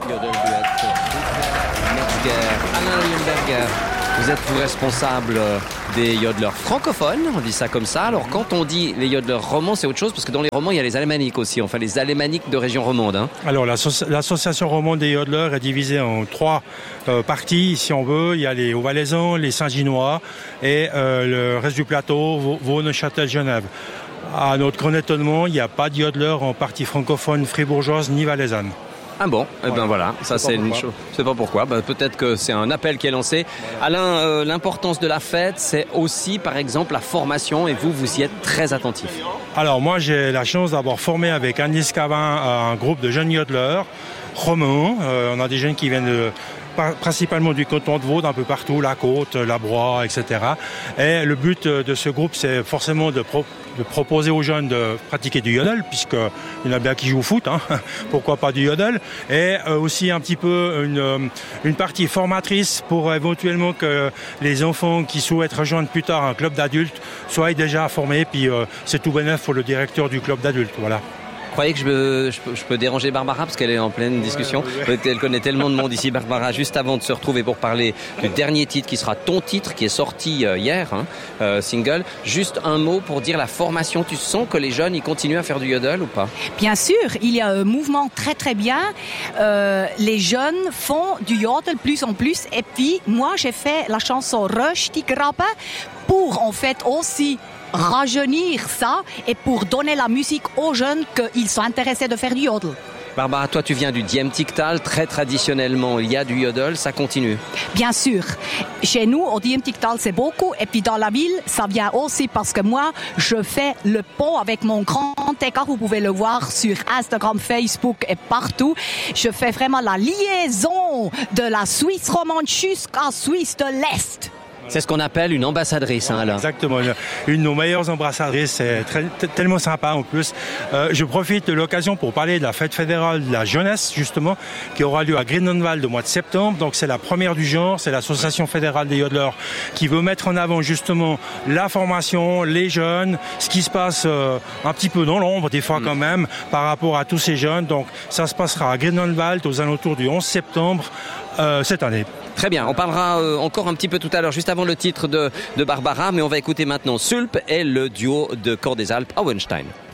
Yodel Duet. Alain Lüenberger, vous êtes vous responsable des yodeleurs francophones, on dit ça comme ça. Alors quand on dit les yodeleurs romands, c'est autre chose, parce que dans les romans, il y a les alémaniques aussi, enfin les alémaniques de région romande. Hein. Alors l'association romande des yodeleurs est divisée en 3 parties, si on veut. Il y a les Hauts-Valaisans, les Saint-Ginois et le reste du plateau, Vaud, Neuchâtel, Genève. À notre grand étonnement, il n'y a pas de yodeleurs en partie francophone fribourgeoise ni valaisanne. Ah bon, eh ben voilà, ça c'est une chose. Je sais pas pourquoi, peut-être que c'est un appel qui est lancé. Alain, l'importance de la fête, c'est aussi par exemple la formation et vous y êtes très attentif. Alors moi j'ai la chance d'avoir formé avec Agnès Cavin un groupe de jeunes yodeleurs romains. On a des jeunes qui viennent principalement du canton de Vaud, un peu partout, la Côte, la Broye, etc. Et le but de ce groupe, c'est forcément de proposer aux jeunes de pratiquer du yodel, puisqu'il y en a bien qui jouent au foot, hein. Pourquoi pas du yodel, et aussi un petit peu une partie formatrice pour éventuellement que les enfants qui souhaitent rejoindre plus tard un club d'adultes soient déjà formés, puis c'est tout bénef pour le directeur du club d'adultes, voilà. Vous croyez que je peux déranger Barbara parce qu'elle est en pleine discussion. Elle connaît tellement de monde ici, Barbara. Juste avant de se retrouver pour parler du dernier titre qui sera ton titre, qui est sorti hier, single. Juste un mot pour dire la formation. Tu sens que les jeunes, ils continuent à faire du yodel ou pas? Bien sûr, il y a un mouvement très très bien. Les jeunes font du yodel plus en plus. Et puis moi, j'ai fait la chanson Rush die Krabbe pour en fait aussi rajeunir ça et pour donner la musique aux jeunes qu'ils sont intéressés de faire du yodel. Barbara, toi tu viens du Diemtigtal, très traditionnellement il y a du yodel, ça continue? Bien sûr. Chez nous, au Diemtigtal, c'est beaucoup. Et puis dans la ville, ça vient aussi parce que moi, je fais le pont avec mon grand écart. Vous pouvez le voir sur Instagram, Facebook et partout. Je fais vraiment la liaison de la Suisse romande jusqu'à Suisse de l'Est. C'est ce qu'on appelle une ambassadrice, Alain. Exactement, une de nos meilleures ambassadrices, c'est tellement sympa en plus. Je profite de l'occasion pour parler de la fête fédérale de la jeunesse, justement, qui aura lieu à Grindenwald au mois de septembre. Donc c'est la première du genre, c'est l'association fédérale des yodeleurs qui veut mettre en avant justement la formation, les jeunes, ce qui se passe un petit peu dans l'ombre des fois quand même par rapport à tous ces jeunes. Donc ça se passera à Grindenwald aux alentours du 11 septembre cette année. Très bien, on parlera encore un petit peu tout à l'heure, juste avant le titre de Barbara, mais on va écouter maintenant Sulp et le duo de Corps des Alpes, Auenstein.